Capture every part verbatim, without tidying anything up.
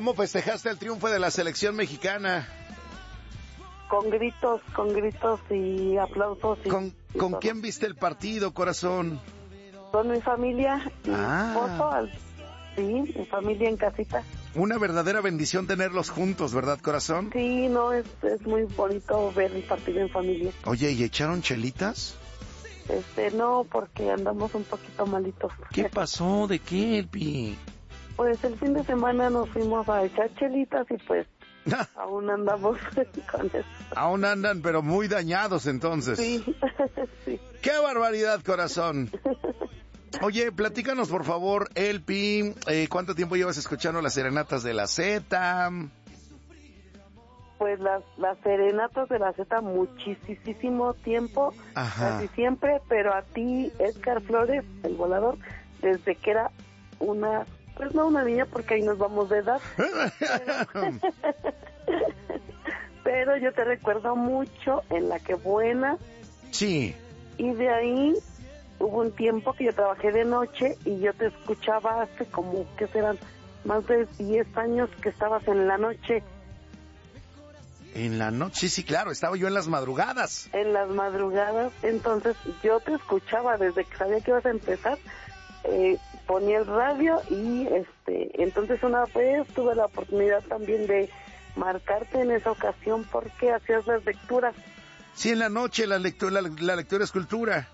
¿Cómo festejaste el triunfo de la selección mexicana? Con gritos, con gritos y aplausos. Y, ¿Con, y ¿con todo. quién viste el partido, corazón? Con mi familia, mi Ah. esposo, al- sí, mi familia en casita. Una verdadera bendición tenerlos juntos, ¿verdad, corazón? Sí, no, es, es muy bonito ver el partido en familia. Oye, ¿y echaron chelitas? Este, no, porque andamos un poquito malitos. ¿Qué pasó? ¿De qué, Elpi? Pues el fin de semana nos fuimos a echar chelitas y pues aún andamos con eso. Aún andan, pero muy dañados entonces. Sí, sí. ¡Qué barbaridad, corazón! Oye, platícanos por favor, Elpi, eh, ¿cuánto tiempo llevas escuchando las serenatas de la Z? Pues las, las serenatas de la Z muchísimo tiempo, Ajá. casi siempre, pero a ti, Edgar Flores, el volador, desde que era una, pues no una niña porque ahí nos vamos de edad, pero, pero yo te recuerdo mucho en La Que Buena. Sí. Y de ahí hubo un tiempo que yo trabajé de noche y yo te escuchaba hace como que serán más de diez años que estabas en la noche. En la noche, sí, sí, claro, estaba yo en las madrugadas. En las madrugadas, entonces yo te escuchaba desde que sabía que ibas a empezar, eh, ponía el radio y este, entonces una vez tuve la oportunidad también de marcarte en esa ocasión porque hacías las lecturas. Sí, en la noche la lectura, la, la lectura es cultura.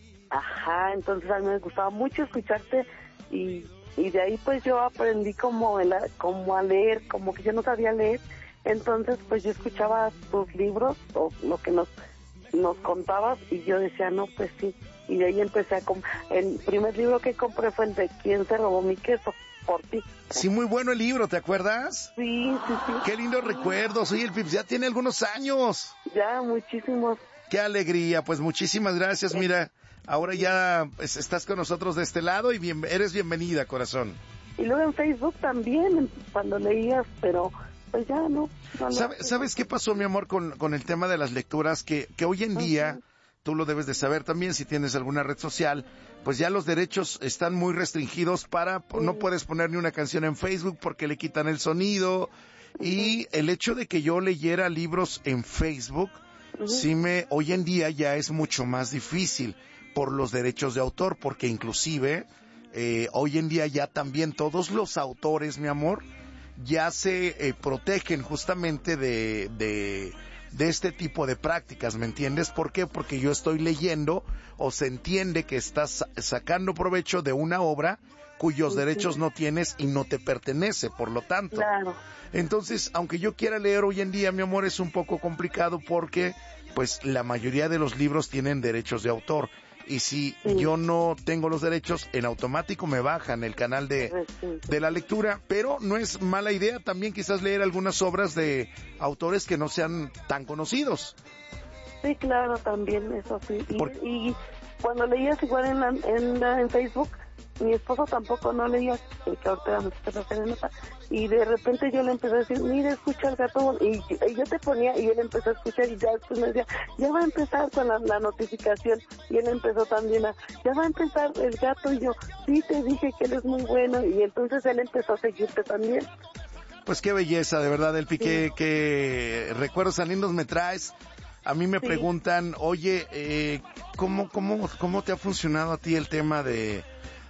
Ajá, entonces a mí me gustaba mucho escucharte y, y de ahí pues yo aprendí como, el, como a leer, como que yo no sabía leer, entonces pues yo escuchaba tus libros o lo que nos, nos contabas y yo decía, no, pues sí, y de ahí empecé a comprar, el primer libro que compré fue el de ¿Quién se robó mi queso? Por ti. Sí, muy bueno el libro, ¿te acuerdas? Sí, sí, sí. Qué lindos recuerdos, oye, el Pips ya tiene algunos años. Ya, muchísimos. Qué alegría, pues muchísimas gracias, mira, ahora ya pues, estás con nosotros de este lado y bien, eres bienvenida, corazón. Y luego en Facebook también, cuando leías, pero pues ya no. no ¿Sabe, no. ¿Sabes qué pasó, mi amor, con, con el tema de las lecturas? Que, que hoy en día, uh-huh. tú lo debes de saber también, si tienes alguna red social, pues ya los derechos están muy restringidos para, uh-huh. no puedes poner ni una canción en Facebook porque le quitan el sonido, uh-huh. y el hecho de que yo leyera libros en Facebook, uh-huh. sí me, hoy en día ya es mucho más difícil por los derechos de autor, porque inclusive, eh, hoy en día ya también todos los autores, mi amor, ya se eh, protegen justamente de, de, de este tipo de prácticas, ¿me entiendes? ¿Por qué? Porque yo estoy leyendo o se entiende que estás sacando provecho de una obra cuyos sí, derechos sí. no tienes y no te pertenece, por lo tanto. Claro. Entonces, aunque yo quiera leer hoy en día, mi amor, es un poco complicado porque, pues, la mayoría de los libros tienen derechos de autor. Y si sí. yo no tengo los derechos, en automático me bajan el canal de, de la lectura, pero no es mala idea también quizás leer algunas obras de autores que no sean tan conocidos. Sí, claro, también, eso sí. Y, Por... y cuando leías igual en, la, en, la, en Facebook, mi esposo tampoco no leía, el que ahorita me está la serenata, y de repente yo le empecé a decir, mira, escucha el gato, y, y yo te ponía, y él empezó a escuchar, y ya después me decía, ya va a empezar con la, la notificación, y él empezó también a, ya va a empezar el gato, y yo, sí, te dije que él es muy bueno, y entonces él empezó a seguirte también. Pues qué belleza, de verdad, Elpi, sí. que, que recuerdos tan lindos me traes. A mí me sí. preguntan, oye, eh, ¿cómo, cómo, cómo te ha funcionado a ti el tema de,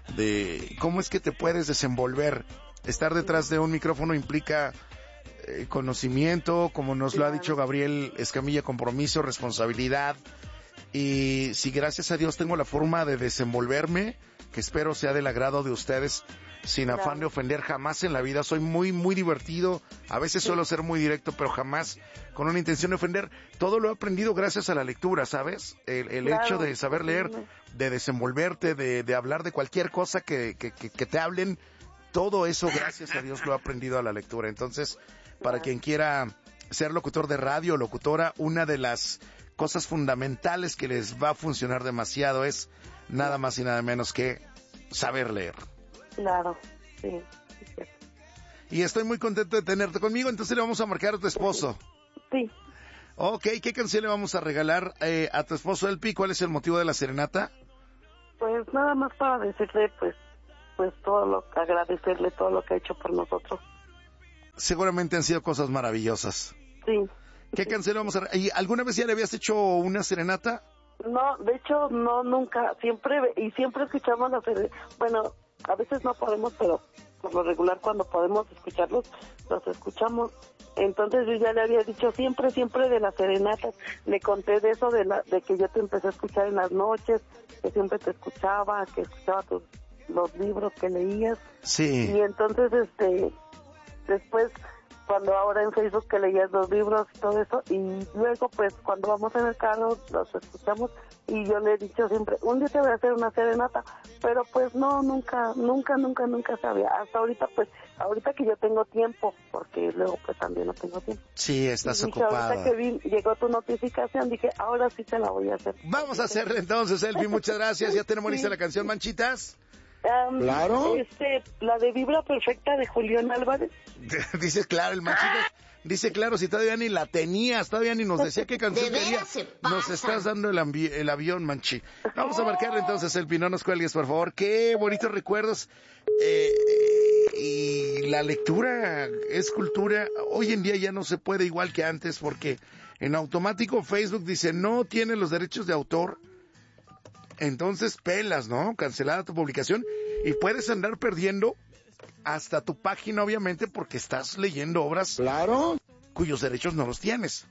de cómo es que te puedes desenvolver? Estar detrás de un micrófono implica eh, conocimiento, como nos claro. lo ha dicho Gabriel Escamilla, compromiso, responsabilidad. Y si gracias a Dios tengo la forma de desenvolverme, que espero sea del agrado de ustedes, sin claro. afán de ofender, jamás en la vida. Soy muy, muy divertido. A veces sí. suelo ser muy directo, pero jamás con una intención de ofender. Todo lo he aprendido gracias a la lectura, ¿sabes? El, el claro. hecho de saber leer, de desenvolverte, de, de hablar de cualquier cosa que, que, que, que te hablen. Todo eso, gracias a Dios, lo he aprendido a la lectura. Entonces, para quien quiera ser locutor de radio, locutora, una de las cosas fundamentales que les va a funcionar demasiado es nada más y nada menos que saber leer. Claro, sí. sí. Y estoy muy contento de tenerte conmigo, entonces le vamos a marcar a tu esposo. Sí. Ok, ¿qué canción le vamos a regalar eh, a tu esposo, Elpi? ¿Cuál es el motivo de la serenata? Pues nada más para decirle, pues, pues todo lo, agradecerle todo lo que ha hecho por nosotros. seguramente han sido cosas maravillosas. Sí. ¿Qué canción vamos a... ¿Y alguna vez ya le habías hecho una serenata? No, de hecho, no, nunca, siempre, y siempre escuchamos la serenata, bueno, a veces no podemos, pero por lo regular cuando podemos escucharlos, los escuchamos. Entonces yo ya le había dicho siempre, siempre de las serenatas, le conté de eso, de, la, de que yo te empecé a escuchar en las noches, que siempre te escuchaba, que escuchaba tus, los libros que leías. Sí. Y entonces, este, después... cuando ahora en Facebook que leías los libros y todo eso, y luego pues cuando vamos en el carro los escuchamos, y yo le he dicho siempre, un día te voy a hacer una serenata, pero pues no, nunca, nunca, nunca, nunca sabía, hasta ahorita pues, ahorita que yo tengo tiempo, porque luego pues también no tengo tiempo. Sí, estás y dije, ocupada. Ahorita que vi, llegó tu notificación, dije, ahora sí te la voy a hacer. Vamos a hacerle entonces, Elvi, muchas gracias, ya tenemos lista la canción, Manchitas. Um, Claro. Este, la de Vibra Perfecta de Julián Álvarez. Dice claro, el Manchitas. Dice claro, si todavía ni la tenías, todavía ni nos decía qué canción De quería. veras se Nos pasan. estás dando el, ambi- el avión, Manchi. Vamos a marcarle entonces, Elvi, no nos cuelgues, por favor. Qué bonitos recuerdos. Eh, y la lectura es cultura. Hoy en día ya no se puede igual que antes, porque en automático Facebook dice, no tiene los derechos de autor. Entonces pelas, ¿no? Cancelada tu publicación y puedes andar perdiendo hasta tu página, obviamente, porque estás leyendo obras, claro, cuyos derechos no los tienes.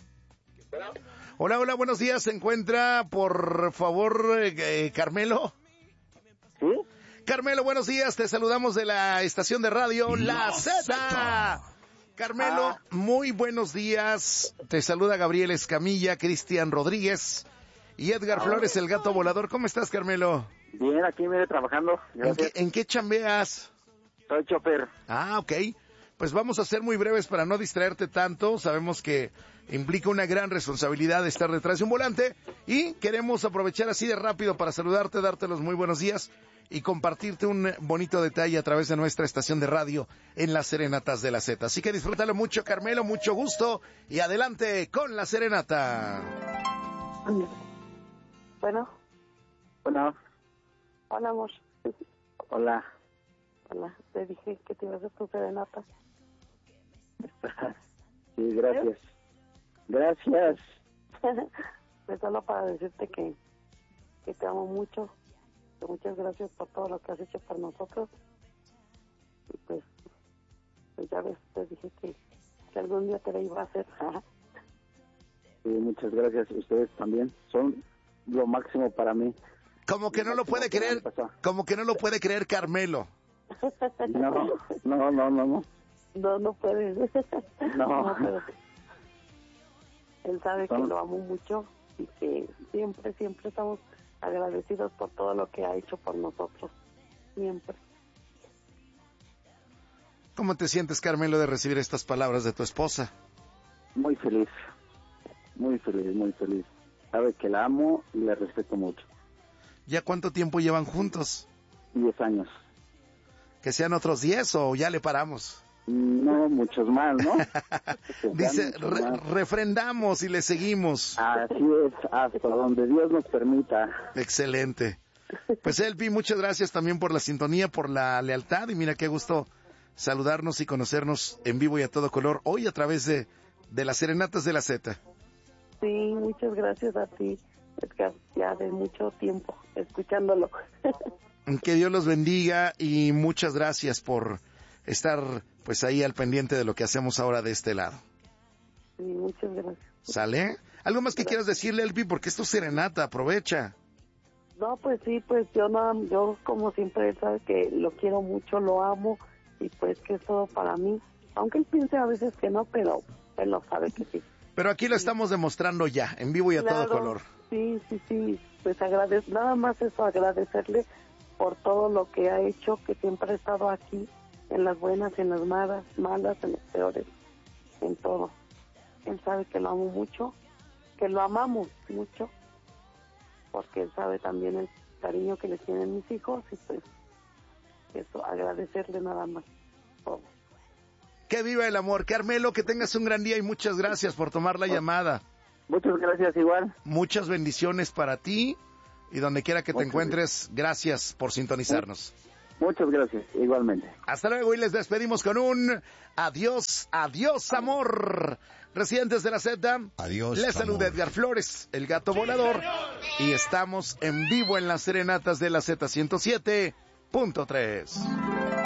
Hola, hola, buenos días. ¿Se encuentra, por favor, eh, eh, Carmelo? ¿Sí? Carmelo, buenos días. Te saludamos de la estación de radio La Z. Carmelo, Ah. muy buenos días. Te saluda Gabriel Escamilla, Cristian Rodríguez y Edgar Flores, el gato volador. ¿Cómo estás, Carmelo? Bien, aquí me trabajando. ¿En Gracias. qué, en qué chambeas? Soy chofer. Ah, ok. Pues vamos a ser muy breves para no distraerte tanto. Sabemos que implica una gran responsabilidad estar detrás de un volante y queremos aprovechar así de rápido para saludarte, darte los muy buenos días y compartirte un bonito detalle a través de nuestra estación de radio en las Serenatas de la Z. Así que disfrútalo mucho, Carmelo, mucho gusto y adelante con la serenata. Bueno, Bueno, hola amor. hola. Hola, te dije que te ibas a hacer tu serenata. Sí, gracias. Gracias. Pues solo para decirte que, que te amo mucho, que muchas gracias por todo lo que has hecho por nosotros. Y pues, pues ya ves, te dije que, que algún día te la iba a hacer. Sí, muchas gracias. Ustedes también son lo máximo para mí. Como que no lo puede creer, como que no lo puede creer Carmelo. No, no, no, no, no. No, no puedes. No. pero él sabe que No. lo amo mucho y que siempre, siempre estamos agradecidos por todo lo que ha hecho por nosotros. Siempre. ¿Cómo te sientes, Carmelo, de recibir estas palabras de tu esposa? Muy feliz. Muy feliz, muy feliz. Sabe que la amo y la respeto mucho. ¿Ya cuánto tiempo llevan juntos? Diez años. ¿Que sean otros diez o ya le paramos? No, muchos más, ¿no? Dice, Muchos re- más. refrendamos y le seguimos. Así es, hasta donde Dios nos permita. Excelente. Pues Elvi, muchas gracias también por la sintonía, por la lealtad y mira qué gusto saludarnos y conocernos en vivo y a todo color hoy a través de, de las Serenatas de la Z. Sí, muchas gracias a ti, Edgar, ya de mucho tiempo escuchándolo. Que Dios los bendiga y muchas gracias por estar pues ahí al pendiente de lo que hacemos ahora de este lado. Sí, muchas gracias. ¿Sale? ¿Algo más que quieras decirle, Elvi? Porque esto es serenata, aprovecha. No, pues sí, pues yo no, yo como siempre él sabe que lo quiero mucho, lo amo y pues que es todo para mí. Aunque él piense a veces que no, pero él lo sabe que sí. Pero aquí lo estamos demostrando ya, en vivo y a Claro, todo color. Sí, sí, sí, pues agradez, nada más eso, agradecerle por todo lo que ha hecho, que siempre ha estado aquí, en las buenas, en las malas, malas, en las peores, en todo. Él sabe que lo amo mucho, que lo amamos mucho, porque él sabe también el cariño que le tienen mis hijos y pues eso, agradecerle nada más todo. Que viva el amor. Carmelo, que tengas un gran día y muchas gracias por tomar la llamada. Muchas gracias igual. Muchas bendiciones para ti y donde quiera que te Muchas encuentres, gracias por sintonizarnos. Muchas gracias, igualmente. Hasta luego y les despedimos con un adiós, adiós amor. Residentes de la Z, adiós. Les saluda Edgar Flores, el gato volador, y estamos en vivo en las serenatas de la Z ciento siete punto tres.